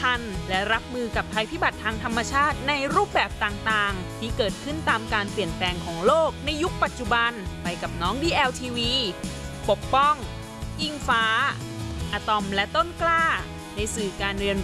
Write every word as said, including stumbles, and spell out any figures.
ทันและรับมือกับภัยพิบัติทางธรรมชาติในรูปแบบต่างๆที่เกิดขึ้นตามการเปลี่ยนแปลงของโลกในยุคปัจจุบันไปกับน้อง ดี แอล ที วี ปกป้องอิงฟ้าอะตอมและต้นกล้าในสื่อการเรียน